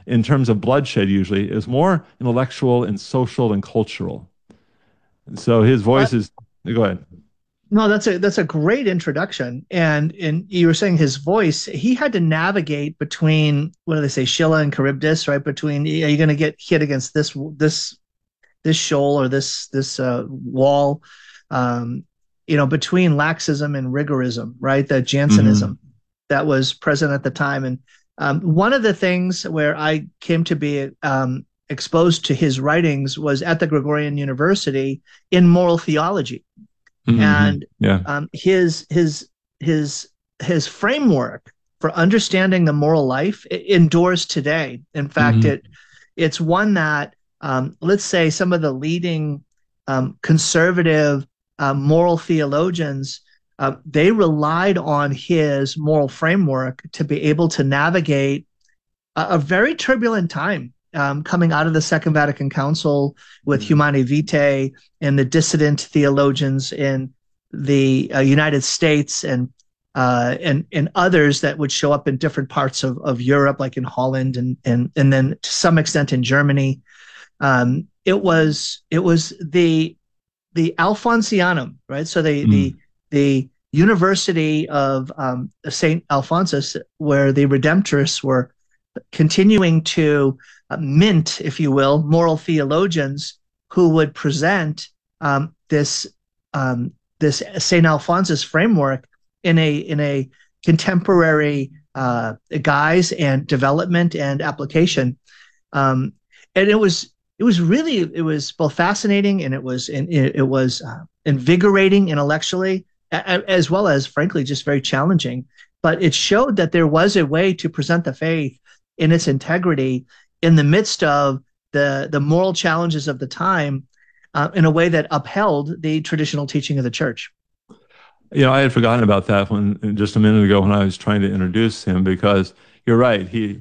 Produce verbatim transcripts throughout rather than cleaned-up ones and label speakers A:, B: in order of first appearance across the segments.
A: in terms of bloodshed usually. It was more intellectual and social and cultural. And so his
B: Well,
A: voice is, go ahead.
B: no, that's a that's a great introduction. And and you were saying his voice, he had to navigate between what do they say, Scylla and Charybdis, right? Between are you going to get hit against this this this shoal or this this uh, wall, um, you know, between laxism and rigorism, right? The
A: Hmm.
B: Jansenism that was present at the time. And um, one of the things where I came to be um, exposed to his writings was at the Gregorian University in moral theology,
A: Hmm.
B: and
A: Yeah.
B: um, his his his his framework for understanding the moral life endures today. In fact,
A: Hmm.
B: it it's one that um, let's say some of the leading um, conservative uh, moral theologians uh, they relied on his moral framework to be able to navigate a, a very turbulent time um, coming out of the Second Vatican Council with Humanae Vitae and the dissident theologians in the uh, United States and uh, and and others that would show up in different parts of, of Europe, like in Holland and and and then to some extent in Germany. Um, it was it was the the Alfonsianum, right? So the the
A: Mm.
B: the University of um, Saint Alphonsus, where the Redemptorists were continuing to uh, mint, if you will, moral theologians who would present um, this um, this Saint Alphonsus framework in a in a contemporary uh, guise and development and application. Um, and it was it was really it was both fascinating and it was and it, it was uh, invigorating intellectually as well as frankly just very challenging. But it showed that there was a way to present the faith in its integrity in the midst of the the moral challenges of the time uh, in a way that upheld the traditional teaching of the church.
A: You know, I had forgotten about that when just a minute ago when I was trying to introduce him because you're right. He,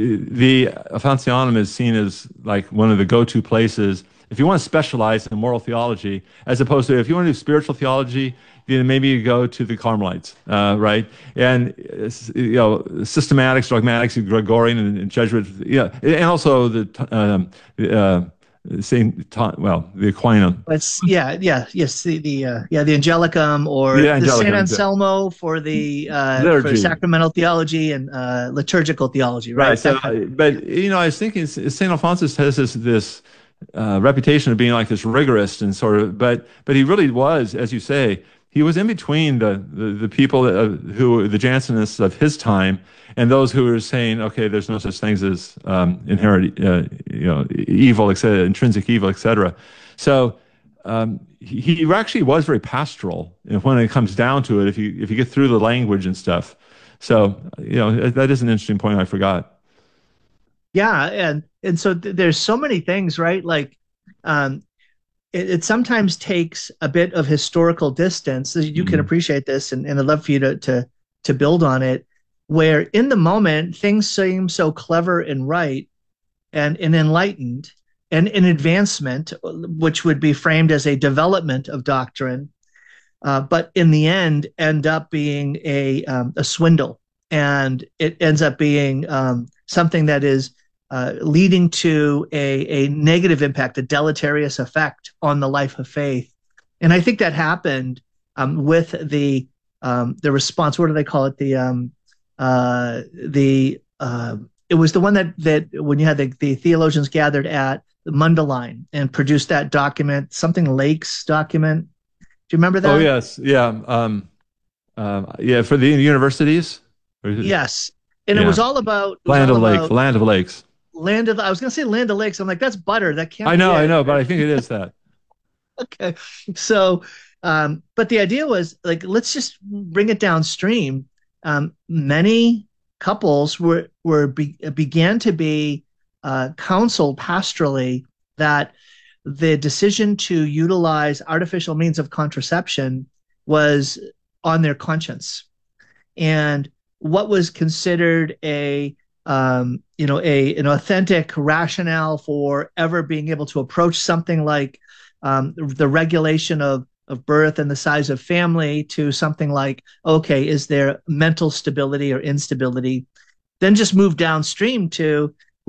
A: the Afonso is seen as like one of the go-to places if you want to specialize in moral theology, as opposed to if you want to do spiritual theology, then maybe you go to the Carmelites, uh, right? And uh, you know, systematics, dogmatics, Gregorian, and, and Jesuit, yeah, and also the um, uh, Saint, well, the Aquinas.
B: It's yeah, yeah, yes, the, the uh, yeah, the Angelicum or
A: The
B: the Saint
A: Angelican
B: Anselmo for the uh, for
A: liturgy.
B: sacramental theology and uh, liturgical theology,
A: Right.
B: right?
A: So,
B: That kind
A: uh, but you know, I was thinking Saint Alphonsus has this this uh, reputation of being like this rigorist and sort of, but but he really was, as you say, he was in between the the, the people uh, who the Jansenists of his time and those who were saying, okay, there's no such things as um, inherent, uh, you know, evil, et cetera, intrinsic evil, et cetera. So. Um, he, he actually was very pastoral when it comes down to it. If you if you get through the language and stuff, so, you know, that is an interesting point I forgot.
B: yeah, and and so th- there's so many things, right? Like, um, it, it sometimes takes a bit of historical distance. So you can
A: Mm.
B: appreciate this, and, and I'd love for you to to to build on it. Where in the moment things seem so clever and right, and, and enlightened, and an advancement, which would be framed as a development of doctrine, uh, but in the end end up being a, um, a swindle. And it ends up being um, something that is uh, leading to a, a negative impact, a deleterious effect on the life of faith. And I think that happened um, with the um, the response. What do they call it? The um, uh, the uh, it was the one that that when you had the, the theologians gathered at the Mundelein and produced that document, something Lakes document. Do you remember
A: Oh,
B: that?
A: yes. Yeah. Um, uh, yeah. For the universities. Or is it-
B: Yes. And it
A: Yeah.
B: was all about it was
A: Land
B: all
A: of Lakes.
B: about
A: Land of Lakes.
B: Land of I was gonna say Land of Lakes. I'm like, that's butter. That can't
A: I
B: be
A: know. I
B: it.
A: know. But
B: Right?
A: I think it is that.
B: Okay. So um, but the idea was like, let's just bring it downstream. Um, many couples were were be, began to be uh, counseled pastorally that the decision to utilize artificial means of contraception was on their conscience and what was considered a um, you know a an authentic rationale for ever being able to approach something like um, the regulation of of birth and the size of family to something like okay is there mental stability or instability then just move downstream to